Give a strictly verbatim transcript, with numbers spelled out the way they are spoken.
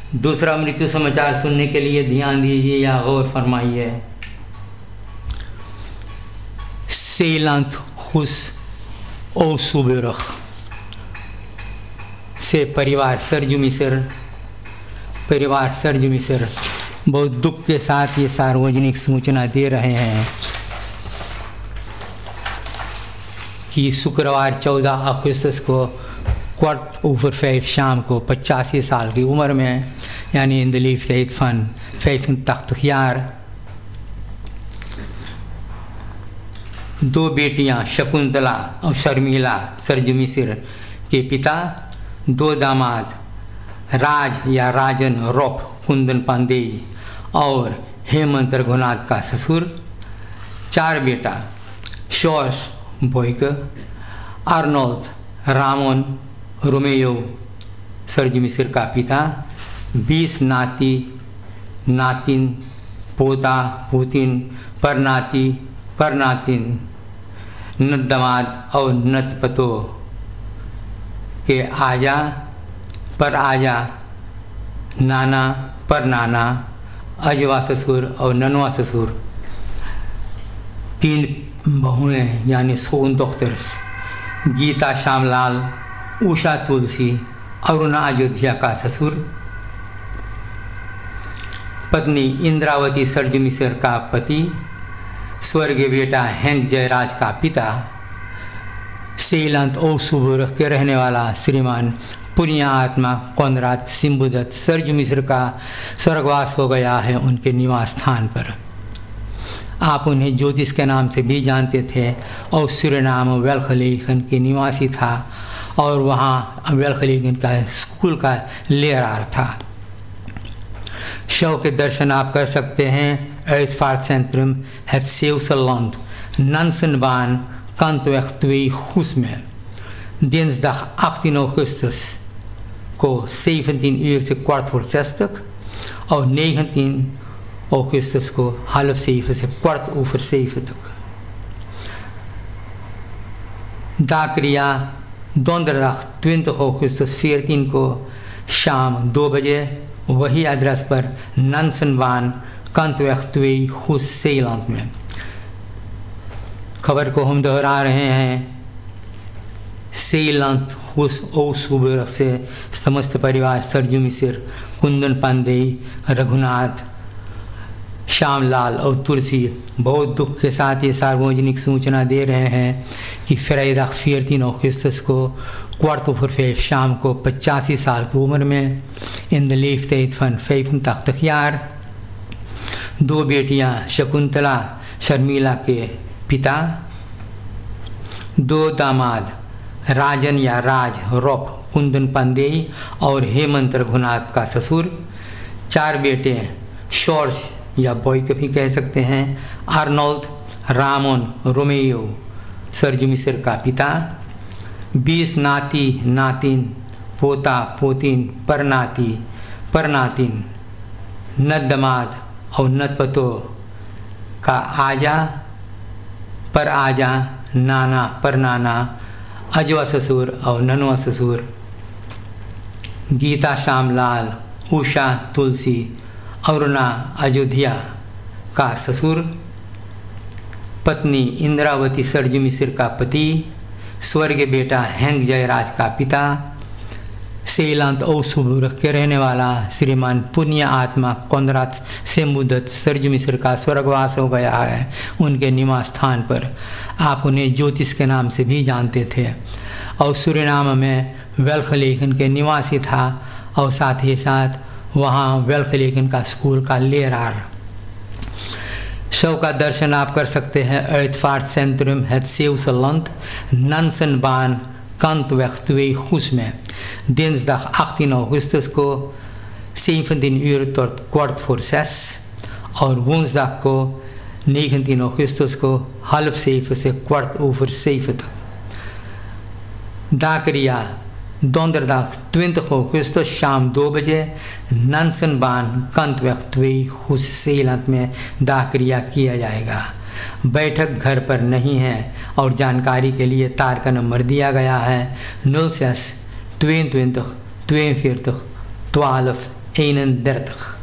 दूसरा मृत्यु समाचार सुनने के लिए ध्यान दीजिए या गौर फरमाइए। सेलांत हुस ओ सुबेरख से परिवार सरजू मिसर परिवार सरजू मिसर बहुत दुख के साथ ये सार्वजनिक सूचना दे रहे हैं कि शुक्रवार चौदह अगस्त को क्वार्ट ओवर फाइव शाम को पचासी साल की उम्र में यानी इन द लीफ फन फैफन तख्तियार दो बेटियां शकुंतला और शर्मिला सरजू मिसर के पिता, दो दामाद राज या राजन रोप कुंदन पांडेय और हेमंत रघुनाथ का ससुर, चार बेटा शॉर्स बोइक, आर्नोल्ड रामोन रोमेयो सरजू मिसर का पिता, बीस नाती नातिन पोता पोतिन परनाती परनातिन नत दामाद और नत पतो के आजा पर आजा नाना पर नाना अजवा ससुर और ननवा ससुर, तीन बहुएं यानी सोन दोख्तर्स गीता श्यामलाल, उषा तुलसी, अरुणा अयोध्या का ससुर, पत्नी इंद्रावती सरजू मिसर का पति, स्वर्गीय बेटा हैंक जयराज का पिता, सेलांत ओ सुबुर के रहने वाला श्रीमान पुण्या आत्मा कौनरात सिंबुदत्त सरजू मिसर का स्वर्गवास हो गया है उनके निवास स्थान पर। आप उन्हें ज्योतिष के नाम से भी जानते थे और सूर्यनाम वेलखलीगन के निवासी था और वहाँ वेलखलीगन का स्कूल का लेरार था। शव के दर्शन आप कर सकते हैं Uitvaartcentrum Het Zeeuwse Nansenbaan Kantweg twee Goes में dinsdag achttien augustus को zeventien uur से kwart voor zes तक और negentien augustus को half zeven से kwart over zeven तक। दाक्रिया donderdag twintig augustus veertien को शाम दो बजे वही एड्रेस पर नंसनबान Kantweg twee Goes Zeeland में। खबर को हम दोहरा रहे हैं। सेलांत हुस ओ सुबेर से समस्त परिवार सरजू मिसर, कुंदन पांडेय, रघुनाथ, श्यामलाल और तुलसी बहुत दुख के साथ ये सार्वजनिक सूचना दे रहे हैं कि फ्राइडे veertien augustus को क्वार्ट ओवर फाइव शाम को पचासी साल की उम्र में in the leeftijd van vijfentachtig jaar दो बेटियां शकुंतला शर्मिला के पिता, दो दामाद राजन या राज रोप कुंदन पांडेय और हेमंत रघुनाथ का ससुर, चार बेटे शॉर्स या बॉय को भी कह सकते हैं, आर्नोल्ड रामोन रोमेयो सरजू मिसर का पिता, बीस नाती नातिन पोता पोतिन परनाती परनातिन नत दामाद और नत पतो का आजा पर आजा नाना पर नाना अजवा ससुर और ननवा ससुर, गीता श्यामलाल, उषा तुलसी, अरुणा अयोध्या का ससुर, पत्नी इंद्रावती सरजू मिसर का पति, स्वर्गीय बेटा हैंक जयराज का पिता, सेलांत ओ सुबुर के रहने वाला श्रीमान पुण्य आत्मा कौनरात सिंबुदत्त सरजू मिसर का स्वर्गवास हो गया है उनके निवास स्थान पर। आप उन्हें ज्योतिष के नाम से भी जानते थे और सूर्यनाम में वेलखलीगन के निवासी था और साथ ही साथ वहाँ वेलखलीगन का स्कूल का लेरार। शव का दर्शन आप कर सकते हैं Uitvaartcentrum Het Zeeuwse Nansenbaan Kantweg twee Goes में dinsdag achttien augustus को zeventien uur tot kwart voor zes और woensdag को negentien augustus को half zeven से kwart over zeven तक। दाक्रिया donderdag twintig augustus शाम दो बजे नंसनबान Kantweg twee Goes Zeeland में दाक्रिया किया जाएगा। बैठक घर पर नहीं है और जानकारी के लिए तार का नंबर दिया गया है nul zes tweeëntwintig tweeënveertig twaalf eenendertig.